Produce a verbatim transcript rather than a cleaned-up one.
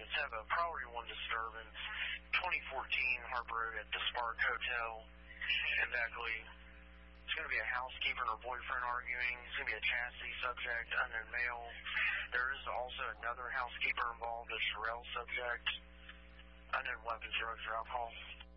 residents have a priority one disturbance, twenty fourteen Harper Road at the Spark Hotel in Beckley. It's going to be a housekeeper and her boyfriend arguing. It's going to be a chastity subject, unknown male. There is also another housekeeper involved, a Sherelle subject, unknown weapons, drugs, or alcohol.